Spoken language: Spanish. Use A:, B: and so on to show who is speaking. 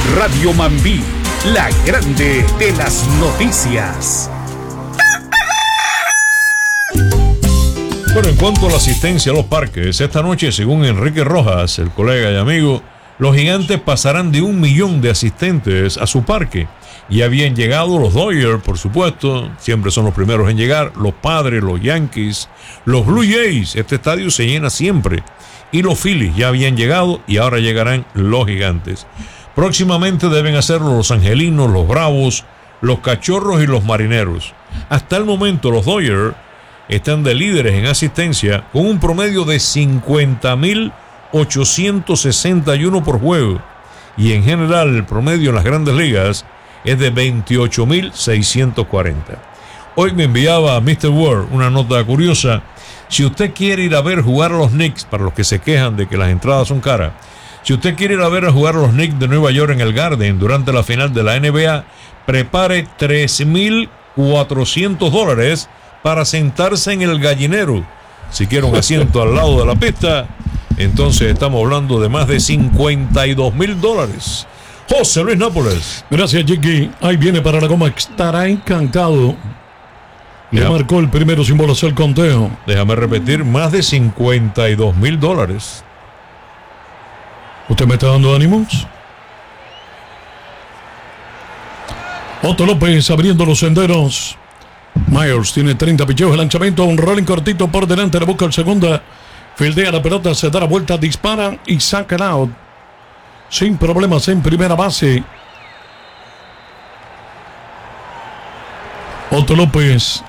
A: Radio Mambí, la grande de las noticias.
B: Bueno, en cuanto a la asistencia a los parques, esta noche, según Enrique Rojas, el colega y amigo, los Gigantes pasarán de 1 millón de asistentes a su parque. Ya habían llegado los Dodgers, por supuesto, siempre son los primeros en llegar, los Padres, los Yankees, los Blue Jays, este estadio se llena siempre, y los Phillies ya habían llegado y ahora llegarán los Gigantes. Próximamente deben hacerlo los Angelinos, los Bravos, los Cachorros y los Marineros. Hasta el momento los Dodgers están de líderes en asistencia con un promedio de 50.861 por juego, y en general el promedio en las grandes ligas es de 28.640. Hoy me enviaba a Mr. World una nota curiosa. Si usted quiere ir a ver jugar a los Knicks, para los que se quejan de que las entradas son caras, si usted quiere ir a ver a jugar a los Knicks de Nueva York en el Garden durante la final de la NBA, prepare $3,400 para sentarse en el gallinero. Si quiere un asiento al lado de la pista, entonces estamos hablando de más de $52,000. José Luis Nápoles.
C: Gracias, Jiggy. Ahí viene para la goma. Estará encantado. Le marcó el primero sin bolas el conteo.
B: Déjame repetir, más de $52,000.
C: ¿Usted me está dando ánimos? Otto López abriendo los senderos. Myers tiene 30 picheos, el lanzamiento, un rolling cortito por delante, le busca el segunda, fildea la pelota, se da la vuelta, dispara y saca el out. Sin problemas en primera base. Otto López